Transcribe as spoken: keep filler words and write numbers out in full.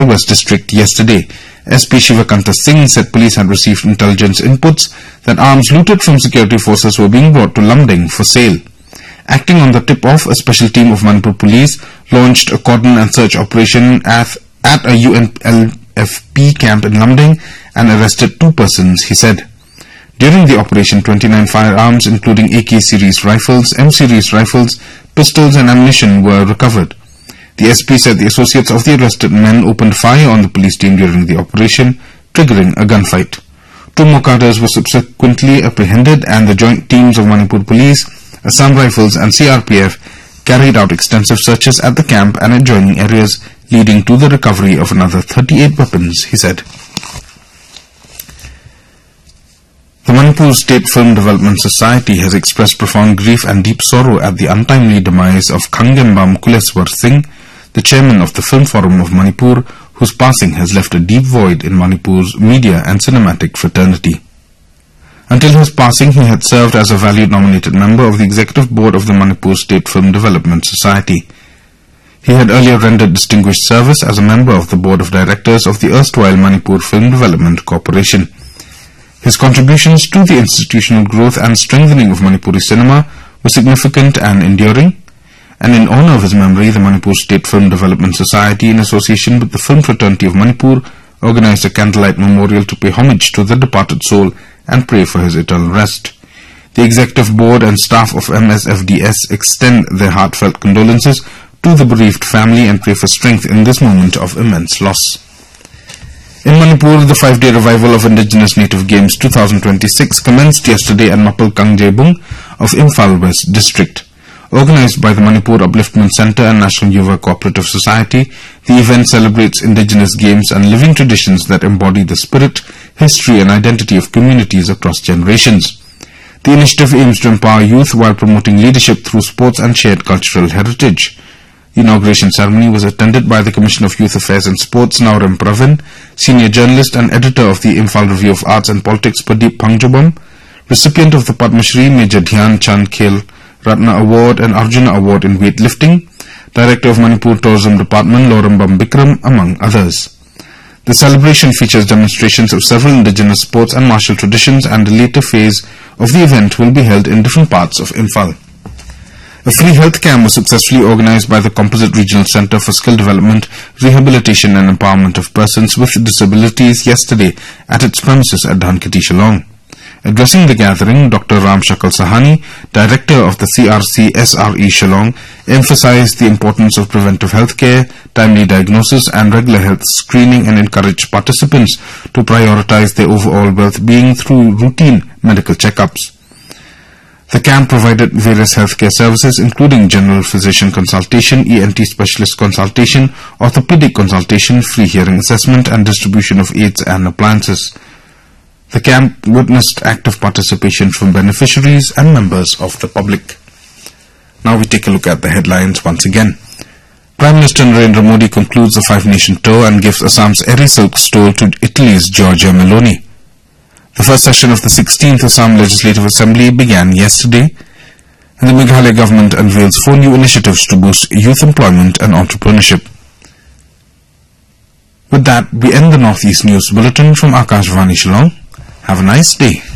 West District yesterday. S P Shivakanta Singh said police had received intelligence inputs that arms looted from security forces were being brought to Lumding for sale. Acting on the tip-off, a special team of Manipur Police launched a cordon and search operation at, at a U N L F P camp in Lumding and arrested two persons, he said. During the operation, twenty-nine firearms including A K series rifles, M series rifles, pistols and ammunition were recovered. The S P said the associates of the arrested men opened fire on the police team during the operation, triggering a gunfight. Two more cadres were subsequently apprehended and the joint teams of Manipur Police, Assam Rifles and C R P F carried out extensive searches at the camp and adjoining areas, leading to the recovery of another thirty-eight weapons, he said. The Manipur State Film Development Society has expressed profound grief and deep sorrow at the untimely demise of Khangembam Kuleswar Singh, the chairman of the Film Forum of Manipur, whose passing has left a deep void in Manipur's media and cinematic fraternity. Until his passing, he had served as a valued nominated member of the Executive Board of the Manipur State Film Development Society. He had earlier rendered distinguished service as a member of the Board of Directors of the erstwhile Manipur Film Development Corporation. His contributions to the institutional growth and strengthening of Manipuri cinema were significant and enduring, and in honor of his memory, the Manipur State Film Development Society, in association with the Film Fraternity of Manipur, organized a candlelight memorial to pay homage to the departed soul and pray for his eternal rest. The Executive Board and staff of M S F D S extend their heartfelt condolences to the bereaved family and pray for strength in this moment of immense loss. In Manipur, the five-day revival of Indigenous Native Games twenty twenty-six commenced yesterday at Mapal Kangjebung of Imphal West District. Organized by the Manipur Upliftment Center and National Yuva Cooperative Society, the event celebrates indigenous games and living traditions that embody the spirit, history and identity of communities across generations. The initiative aims to empower youth while promoting leadership through sports and shared cultural heritage. The inauguration ceremony was attended by the Commissioner of Youth Affairs and Sports, Nauram Pravin, senior journalist and editor of the Imphal Review of Arts and Politics, Pradeep Pangjobam, recipient of the Padma Shri Major Dhyan Chand Khel Ratna Award and Arjuna Award in weightlifting, Director of Manipur Tourism Department, Lorambam Bikram, among others. The celebration features demonstrations of several indigenous sports and martial traditions, and the later phase of the event will be held in different parts of Imphal. A free health camp was successfully organized by the Composite Regional Center for Skill Development, Rehabilitation and Empowerment of Persons with Disabilities yesterday at its premises at Dhankati, Shillong. Addressing the gathering, Doctor Ram Shakal Sahani, Director of the C R C S R E Shillong, emphasized the importance of preventive health care, timely diagnosis and regular health screening, and encouraged participants to prioritize their overall well-being through routine medical checkups. The camp provided various healthcare services including general physician consultation, E N T specialist consultation, orthopedic consultation, free hearing assessment and distribution of aids and appliances. The camp witnessed active participation from beneficiaries and members of the public. Now we take a look at the headlines once again. Prime Minister Narendra Modi concludes the five-nation tour and gives Assam's Eri Silk Stole to Italy's Giorgia Meloni. The first session of the sixteenth Assam Legislative Assembly began yesterday, and the Meghalaya government unveils four new initiatives to boost youth employment and entrepreneurship. With that, we end the Northeast News Bulletin from Akashvani Shillong. Have a nice day.